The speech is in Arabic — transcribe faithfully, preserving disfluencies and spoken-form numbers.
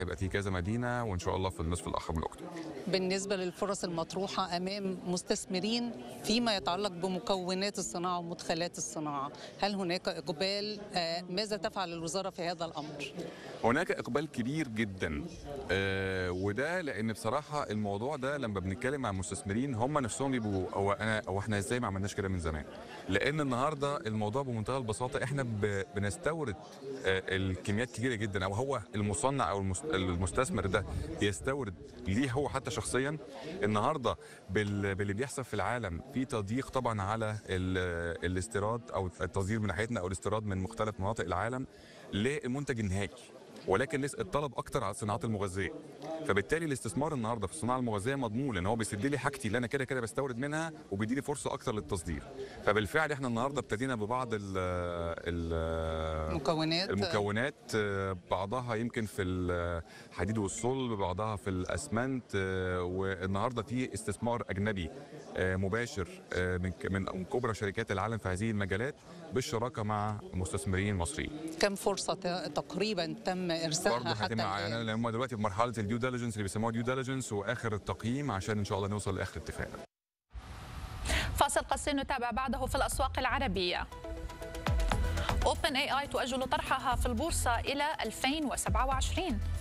هيبقى في كذا مدينه وان شاء الله في النصف الاخر من اكتوبر. بالنسبه للفرص المطروحه امام مستثمرين فيما يتعلق بمكونات الصناعه ومدخلات الصناعه، هل هناك اقبال؟ آه ماذا تفعل الوزاره في هذا الامر؟ هناك اقبال كبير جدا، آه وده لان بصراحه الموضوع ده لما بنتكلم مع المستثمرين هم نفسهم بيبقوا او انا او احنا ازاي ما عملناش كده من زمان؟ لان النهارده الموضوع بمنتهى البساطه احنا بنستورد آه الكميات كبيره جدا، او هو المصنع او المستثمر ده بيستورد ليه هو حتى شخصيا. النهارده باللي بيحصل في العالم في تضييق طبعا على الاستيراد او التصدير من ناحيتنا او الاستيراد من مختلف مناطق العالم للمنتج النهائي، ولكن لسه الطلب اكتر على الصناعات المغذيه. فبالتالي الاستثمار النهارده في الصناعه المغذيه مضمون، لان هو بيسد لي حاجتي اللي انا كده كده بستورد منها وبيدي لي فرصه اكتر للتصدير. فبالفعل احنا النهارده ابتدينا ببعض ال المكونات المكونات بعضها يمكن في الحديد والصلب، بعضها في الاسمنت، والنهارده في استثمار اجنبي مباشر من من كبرى شركات العالم في هذه المجالات بالشراكه مع مستثمرين مصريين. كم فرصه تقريبا تم ارسالها حتى الان؟ يعني هم دلوقتي في مرحله الديو ديليجنس اللي بيسموها ديو ديليجنس واخر التقييم عشان ان شاء الله نوصل لاخر اتفاق. فاصل قصير نتابع بعده في الاسواق العربيه. اوبن اي اي تؤجل طرحها في البورصه الى ألفين وسبعة وعشرين.